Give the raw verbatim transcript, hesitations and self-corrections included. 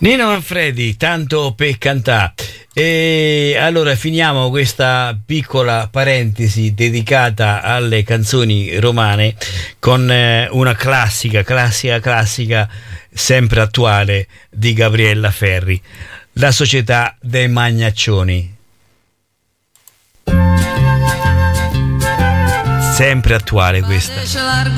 Nino Manfredi, tanto per cantare. E allora finiamo questa piccola parentesi dedicata alle canzoni romane con eh, una classica, classica, classica, sempre attuale di Gabriella Ferri, La società dei magnaccioni. Sempre attuale questa.